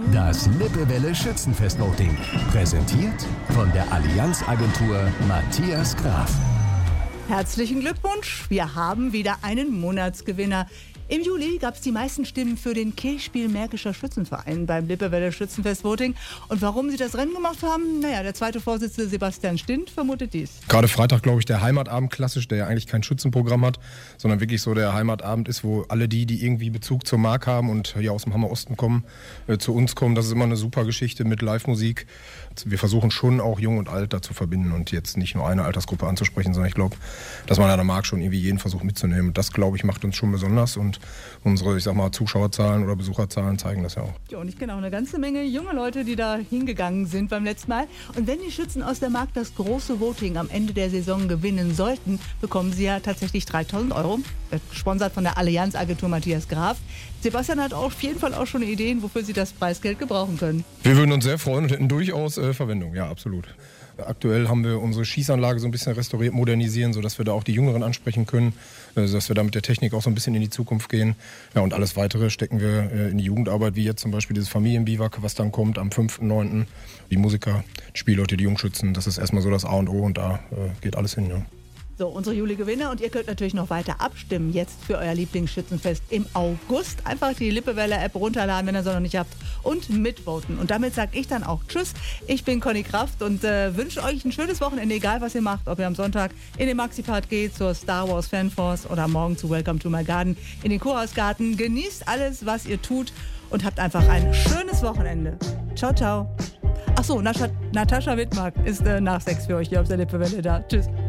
Das Lippewelle Schützenfest-Voting. Präsentiert von der Allianz-Agentur Matthias Graf. Herzlichen Glückwunsch, wir haben wieder einen Monatsgewinner. Im Juli gab es die meisten Stimmen für den Kirchspiel Märkischer Schützenverein beim Lippewelle Schützenfest-Voting. Und warum sie das Rennen gemacht haben? Naja, der zweite Vorsitzende Sebastian Stint vermutet dies. Gerade Freitag, glaube ich, der Heimatabend klassisch, der ja eigentlich kein Schützenprogramm hat, sondern wirklich so der Heimatabend ist, wo alle die irgendwie Bezug zur Mark haben und hier aus dem Hammer Osten kommen, zu uns kommen. Das ist immer eine super Geschichte mit Live-Musik. Wir versuchen schon auch Jung und Alt da zu verbinden und jetzt nicht nur eine Altersgruppe anzusprechen, sondern ich glaube, dass man an der Mark schon irgendwie jeden versucht mitzunehmen. Und das, glaube ich, macht uns schon besonders und unsere, ich sag mal, Zuschauerzahlen oder Besucherzahlen zeigen das ja auch. Ja, und ich kenne auch eine ganze Menge junge Leute, die da hingegangen sind beim letzten Mal. Und wenn die Schützen aus der Mark das große Voting am Ende der Saison gewinnen sollten, bekommen sie ja tatsächlich 3.000 €. Gesponsert von der Allianz-Agentur Matthias Graf. Sebastian hat auf jeden Fall auch schon Ideen, wofür sie das Preisgeld gebrauchen können. Wir würden uns sehr freuen und hätten durchaus Verwendung, ja, absolut. Aktuell haben wir unsere Schießanlage so ein bisschen restauriert, modernisieren, sodass wir da auch die Jüngeren ansprechen können, dass wir da mit der Technik auch so ein bisschen in die Zukunft gehen. Ja, und alles Weitere stecken wir in die Jugendarbeit, wie jetzt zum Beispiel dieses Familienbiwak, was dann kommt am 5.9. Die Musiker, die Spielleute, die Jungschützen, das ist erstmal so das A und O und da geht alles hin, ja. So, unsere Juli-Gewinner und ihr könnt natürlich noch weiter abstimmen jetzt für euer Lieblingsschützenfest im August. Einfach die Lippewelle-App runterladen, wenn ihr sie noch nicht habt und mitvoten. Und damit sage ich dann auch Tschüss. Ich bin Conny Kraft und wünsche euch ein schönes Wochenende, egal was ihr macht. Ob ihr am Sonntag in den Maxi-Part geht, zur Star Wars Fanforce oder morgen zu Welcome to my Garden in den Kurhausgarten. Genießt alles, was ihr tut und habt einfach ein schönes Wochenende. Ciao, ciao. Achso, Natascha Wittmark ist nach 6 für euch hier auf der Lippewelle da. Tschüss.